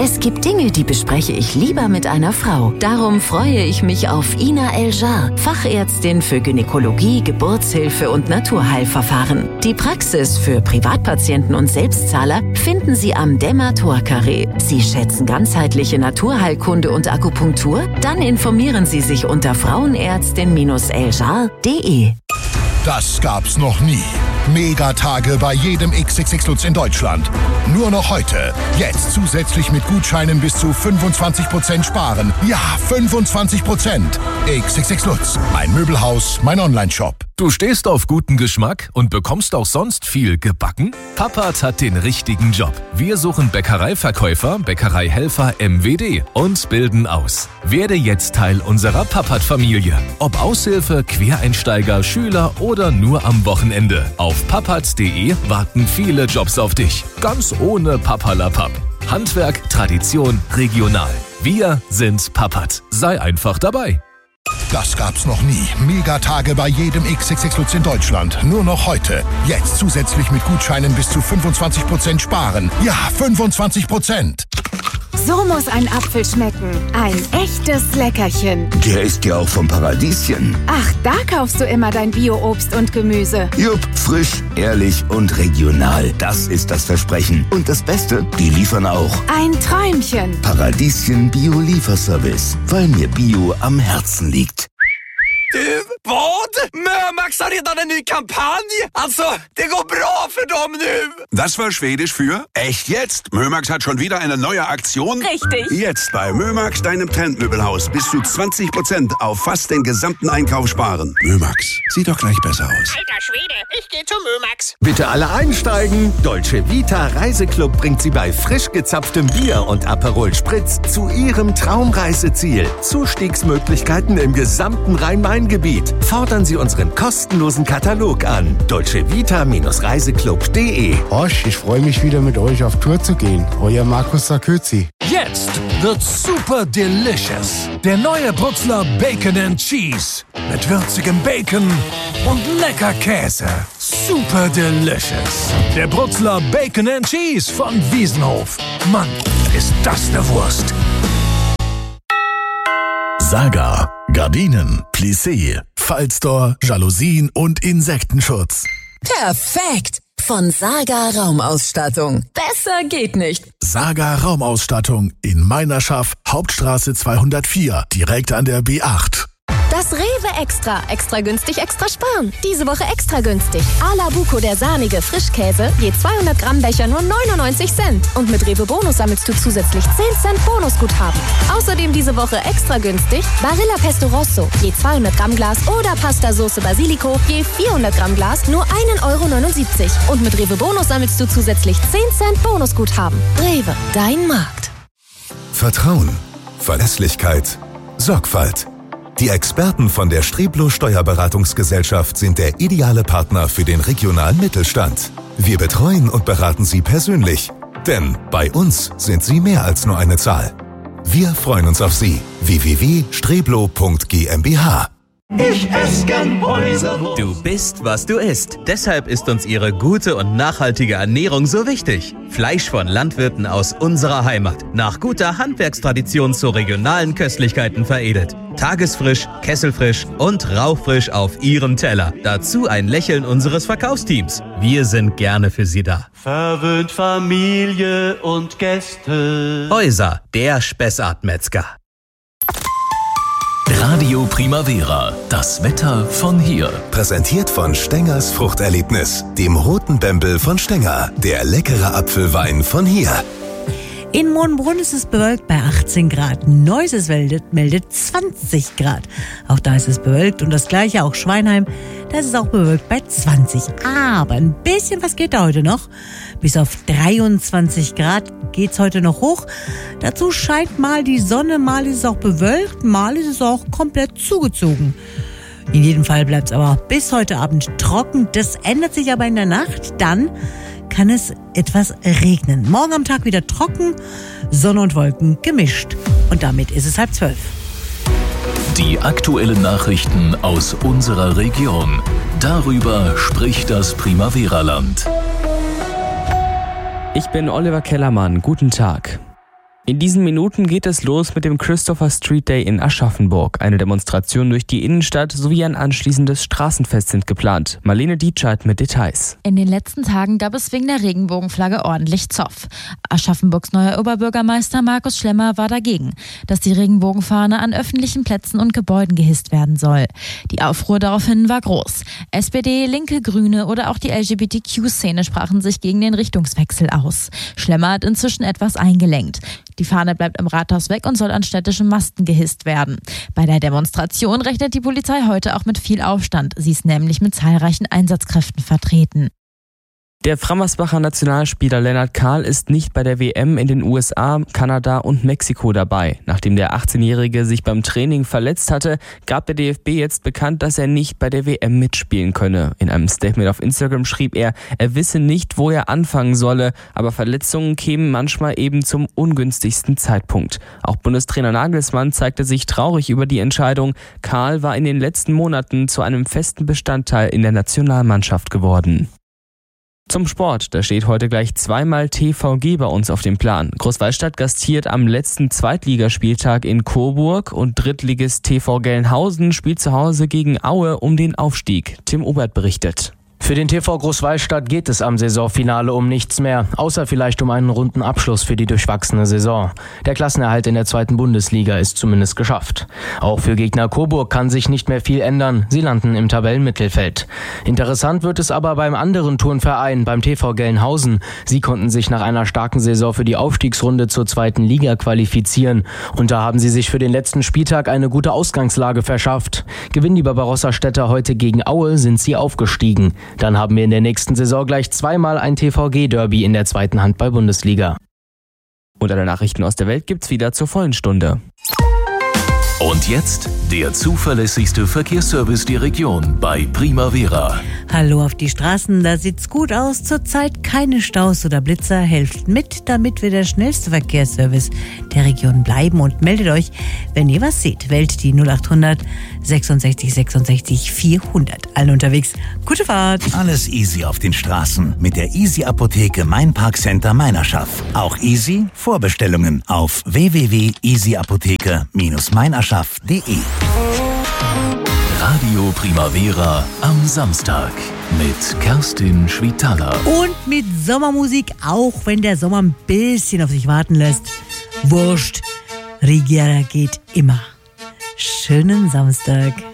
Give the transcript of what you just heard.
Es gibt Dinge, die bespreche ich lieber mit einer Frau. Darum freue ich mich auf Ina El-Jar, Fachärztin für Gynäkologie, Geburtshilfe und Naturheilverfahren. Die Praxis für Privatpatienten und Selbstzahler finden Sie am Dämmer-Tor-Carré. Sie schätzen ganzheitliche Naturheilkunde und Akupunktur? Dann informieren Sie sich unter frauenärztin-eljar.de. Das gab's noch nie. Megatage bei jedem XXX Lutz in Deutschland. Nur noch heute. Jetzt zusätzlich mit Gutscheinen bis zu 25% sparen. Ja, 25%. XXX Lutz. Mein Möbelhaus, mein Onlineshop. Du stehst auf guten Geschmack und bekommst auch sonst viel gebacken? Pappat hat den richtigen Job. Wir suchen Bäckereiverkäufer, Bäckereihelfer MWD und bilden aus. Werde jetzt Teil unserer Pappat-Familie. Ob Aushilfe, Quereinsteiger, Schüler oder nur am Wochenende. Auf pappat.de warten viele Jobs auf dich. Ganz ohne Papperlapapp. Handwerk, Tradition, regional. Wir sind Pappat. Sei einfach dabei. Das gab's noch nie. Megatage bei jedem XXX Lutz in Deutschland. Nur noch heute. Jetzt zusätzlich mit Gutscheinen bis zu 25% sparen. Ja, 25%. So muss ein Apfel schmecken. Ein echtes Leckerchen. Der ist ja auch vom Paradieschen. Ach, da kaufst du immer dein Bio-Obst und Gemüse. Jupp, frisch, ehrlich und regional. Das ist das Versprechen. Und das Beste, die liefern auch. Ein Träumchen. Paradieschen Bio-Lieferservice. Weil mir Bio am Herzen liegt. Du, vad? Mömax har redan en ny kampanj. Alltså, det går bra för dem nu. Das war Schwedisch für echt jetzt. Mömax hat schon wieder eine neue Aktion. Richtig. Jetzt bei Mömax, deinem Trendmöbelhaus, bis zu 20% auf fast den gesamten Einkauf sparen. Mömax, sieht doch gleich besser aus. Alter Schwede, ich gehe zu Mömax. Bitte alle einsteigen. Dolce Vita Reiseclub bringt Sie bei frisch gezapftem Bier und Aperol Spritz zu Ihrem Traumreiseziel. Zustiegsmöglichkeiten im gesamten Rhein-Main-Gebiet. Fordern Sie unseren kostenlosen Katalog an. dolcevita-reiseclub.de. Osch, ich freue mich wieder mit euch auf Tour zu gehen. Euer Markus Sarkozy. Jetzt wird super delicious. Der neue Brutzler Bacon and Cheese. Mit würzigem Bacon und lecker Käse. Super delicious. Der Brutzler Bacon and Cheese von Wiesenhof. Mann, ist das eine Wurst. Saga. Gardinen, Plissé, Fallstore, Jalousien und Insektenschutz. Perfekt! Von Saga Raumausstattung. Besser geht nicht. Saga Raumausstattung in Meinerschaft, Hauptstraße 204, direkt an der B8. Das Rewe Extra. Extra günstig, extra sparen. Diese Woche extra günstig. A la Buco, der sahnige Frischkäse, je 200 Gramm Becher nur 99 Cent. Und mit Rewe Bonus sammelst du zusätzlich 10 Cent Bonusguthaben. Außerdem diese Woche extra günstig Barilla Pesto Rosso, je 200 Gramm Glas oder Pasta Sauce Basilico, je 400 Gramm Glas nur 1,79 €. Und mit Rewe Bonus sammelst du zusätzlich 10 Cent Bonusguthaben. Rewe, dein Markt. Vertrauen, Verlässlichkeit, Sorgfalt. Die Experten von der Streblo Steuerberatungsgesellschaft sind der ideale Partner für den regionalen Mittelstand. Wir betreuen und beraten Sie persönlich, denn bei uns sind Sie mehr als nur eine Zahl. Wir freuen uns auf Sie. www.streblo.gmbh. Ich esse gern Häuser. Du bist, was du isst. Deshalb ist uns ihre gute und nachhaltige Ernährung so wichtig. Fleisch von Landwirten aus unserer Heimat. Nach guter Handwerkstradition zu regionalen Köstlichkeiten veredelt. Tagesfrisch, kesselfrisch und rauchfrisch auf Ihrem Teller. Dazu ein Lächeln unseres Verkaufsteams. Wir sind gerne für Sie da. Verwöhnt Familie und Gäste. Häuser, der Spessartmetzger. Radio Primavera, das Wetter von hier. Präsentiert von Stengers Fruchterlebnis, dem roten Bembel von Stenger, der leckere Apfelwein von hier. In Mohnbrunn ist es bewölkt bei 18 Grad. Neuses meldet 20 Grad. Auch da ist es bewölkt und das gleiche auch Schweinheim. Da ist es auch bewölkt bei 20. Aber ein bisschen was geht da heute noch. Bis auf 23 Grad geht's heute noch hoch. Dazu scheint mal die Sonne, mal ist es auch bewölkt, mal ist es auch komplett zugezogen. In jedem Fall bleibt es aber bis heute Abend trocken. Das ändert sich aber in der Nacht. Dann kann es etwas regnen. Morgen am Tag wieder trocken, Sonne und Wolken gemischt. Und damit ist es 11:30. Die aktuellen Nachrichten aus unserer Region. Darüber spricht das Primavera-Land. Ich bin Oliver Kellermann. Guten Tag. In diesen Minuten geht es los mit dem Christopher Street Day in Aschaffenburg. Eine Demonstration durch die Innenstadt sowie ein anschließendes Straßenfest sind geplant. Marlene Dietscheid mit Details. In den letzten Tagen gab es wegen der Regenbogenflagge ordentlich Zoff. Aschaffenburgs neuer Oberbürgermeister Markus Schlemmer war dagegen, dass die Regenbogenfahne an öffentlichen Plätzen und Gebäuden gehisst werden soll. Die Aufruhr daraufhin war groß. SPD, Linke, Grüne oder auch die LGBTQ-Szene sprachen sich gegen den Richtungswechsel aus. Schlemmer hat inzwischen etwas eingelenkt. Die Fahne bleibt im Rathaus weg und soll an städtischen Masten gehisst werden. Bei der Demonstration rechnet die Polizei heute auch mit viel Aufstand. Sie ist nämlich mit zahlreichen Einsatzkräften vertreten. Der Frammersbacher Nationalspieler Lennart Kahl ist nicht bei der WM in den USA, Kanada und Mexiko dabei. Nachdem der 18-Jährige sich beim Training verletzt hatte, gab der DFB jetzt bekannt, dass er nicht bei der WM mitspielen könne. In einem Statement auf Instagram schrieb er wisse nicht, wo er anfangen solle, aber Verletzungen kämen manchmal eben zum ungünstigsten Zeitpunkt. Auch Bundestrainer Nagelsmann zeigte sich traurig über die Entscheidung. Kahl war in den letzten Monaten zu einem festen Bestandteil in der Nationalmannschaft geworden. Zum Sport, da steht heute gleich zweimal TVG bei uns auf dem Plan. Großwallstadt gastiert am letzten Zweitligaspieltag in Coburg und Drittligist TV Gelnhausen spielt zu Hause gegen Aue um den Aufstieg. Tim Obert berichtet. Für den TV Großwallstadt geht es am Saisonfinale um nichts mehr, außer vielleicht um einen runden Abschluss für die durchwachsene Saison. Der Klassenerhalt in der 2. Bundesliga ist zumindest geschafft. Auch für Gegner Coburg kann sich nicht mehr viel ändern, sie landen im Tabellenmittelfeld. Interessant wird es aber beim anderen Turnverein, beim TV Gelnhausen. Sie konnten sich nach einer starken Saison für die Aufstiegsrunde zur 2. Liga qualifizieren. Und da haben sie sich für den letzten Spieltag eine gute Ausgangslage verschafft. Gewinnen die Barbarossa-Städter heute gegen Aue, sind sie aufgestiegen. Dann haben wir in der nächsten Saison gleich zweimal ein TVG-Derby in der 2. Handball-Bundesliga. Und alle Nachrichten aus der Welt gibt's wieder zur vollen Stunde. Und jetzt der zuverlässigste Verkehrsservice der Region bei Primavera. Hallo auf die Straßen, da sieht's gut aus. Zurzeit keine Staus oder Blitzer. Helft mit, damit wir der schnellste Verkehrsservice der Region bleiben. Und meldet euch, wenn ihr was seht. Wählt die 0800 66 66 400. Allen unterwegs. Gute Fahrt. Alles easy auf den Straßen mit der Easy Apotheke Mainparkcenter Meinerschaft. Auch easy Vorbestellungen auf www.easyapotheke-meinerschaft.de. Radio Primavera am Samstag mit Kerstin Schwitaler. Und mit Sommermusik, auch wenn der Sommer ein bisschen auf sich warten lässt. Wurscht, Rigiera geht immer. Schönen Samstag.